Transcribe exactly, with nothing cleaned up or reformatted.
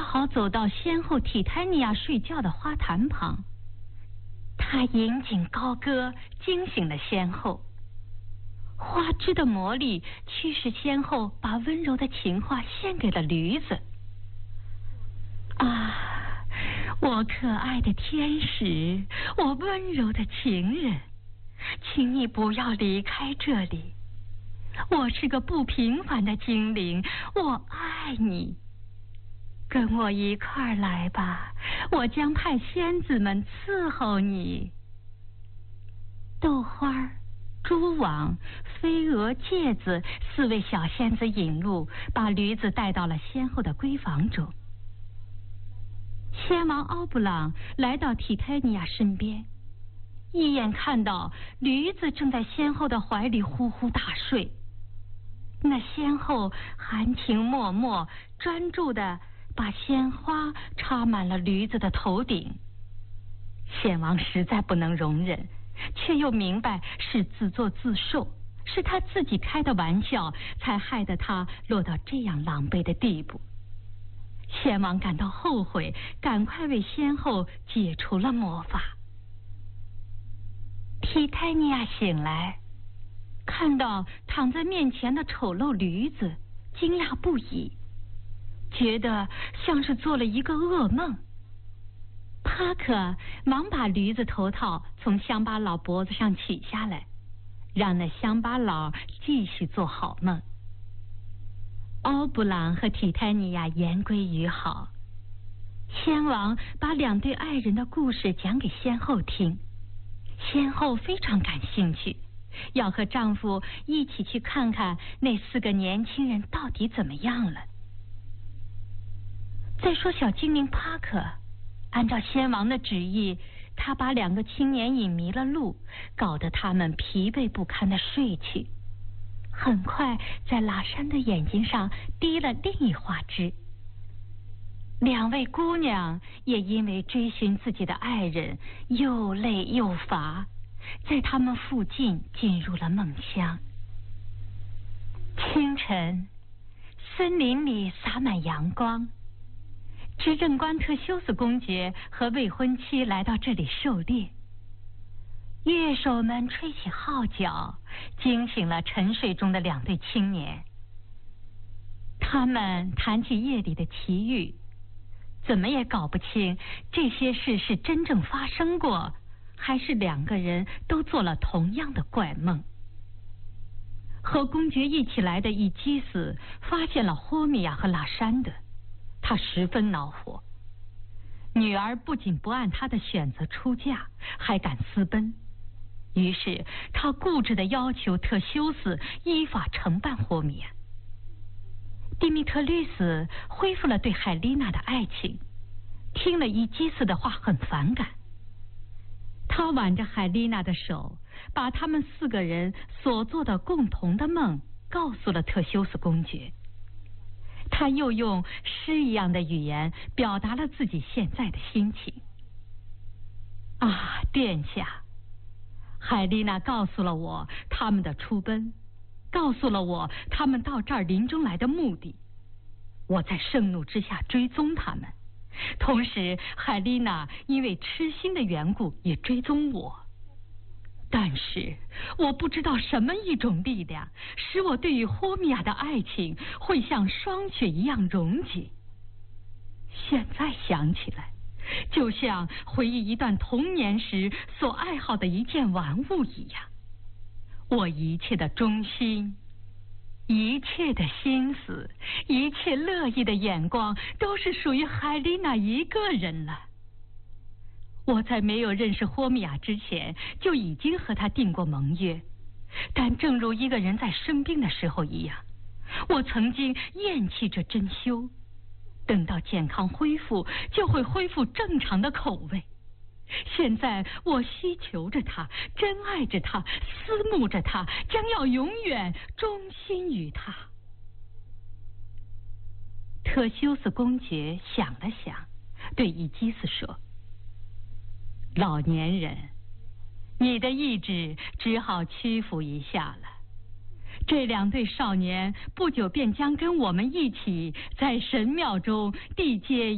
好走到先后提泰尼亚睡觉的花坛旁。他引颈高歌，惊醒了先后。花枝的魔力驱使先后把温柔的情话献给了驴子。啊，我可爱的天使，我温柔的情人，请你不要离开这里。我是个不平凡的精灵，我爱你。跟我一块儿来吧，我将派仙子们伺候你。豆花、蛛网、飞蛾、芥子四位小仙子引路，把驴子带到了先后的闺房中。仙王奥布朗来到提泰尼亚身边，一眼看到驴子正在先后的怀里呼呼大睡。那先后含情脉脉，专注地把鲜花插满了驴子的头顶。仙王实在不能容忍，却又明白是自作自受，是他自己开的玩笑，才害得他落到这样狼狈的地步。仙王感到后悔，赶快为先后解除了魔法。提泰尼亚醒来，看到躺在面前的丑陋驴子，惊讶不已，觉得像是做了一个噩梦。帕克忙把驴子头套从乡巴佬脖子上取下来，让那乡巴佬继续做好梦。奥布朗和提泰尼亚言归于好，仙王把两对爱人的故事讲给仙后听，仙后非常感兴趣，要和丈夫一起去看看那四个年轻人到底怎么样了。再说小精灵帕克，按照仙王的旨意，他把两个青年引迷了路，搞得他们疲惫不堪地睡去。很快在拉珊的眼睛上滴了另一花枝。两位姑娘也因为追寻自己的爱人又累又乏，在他们附近进入了梦乡。清晨，森林里洒满阳光，执政官特修斯公爵和未婚妻来到这里狩猎。乐手们吹起号角，惊醒了沉睡中的两对青年。他们谈起夜里的奇遇，怎么也搞不清这些事是真正发生过，还是两个人都做了同样的怪梦。和公爵一起来的伊基斯发现了霍米亚和拉珊德，他十分恼火。女儿不仅不按他的选择出嫁，还敢私奔。于是他固执地要求特修斯依法惩办霍米亚。蒂米特律斯恢复了对海丽娜的爱情，听了伊基斯的话很反感。他挽着海丽娜的手，把他们四个人所做的共同的梦告诉了特修斯公爵。他又用诗一样的语言表达了自己现在的心情。啊，殿下，海丽娜告诉了我他们的出奔，告诉了我他们到这儿林中来的目的。我在盛怒之下追踪他们，同时海丽娜因为痴心的缘故也追踪我。但是我不知道什么一种力量使我对于霍米亚的爱情会像霜雪一样溶解。现在想起来，就像回忆一段童年时所爱好的一件玩物一样。我一切的忠心，一切的心思，一切乐意的眼光，都是属于海丽娜一个人了。我在没有认识霍米亚之前，就已经和他订过盟约，但正如一个人在生病的时候一样，我曾经厌弃这珍馐，等到健康恢复，就会恢复正常的口味。现在我希求着他，珍爱着他，思慕着他，将要永远忠心于他。特修斯公爵想了想，对伊基斯说：老年人，你的意志只好屈服一下了。这两对少年不久便将跟我们一起在神庙中缔结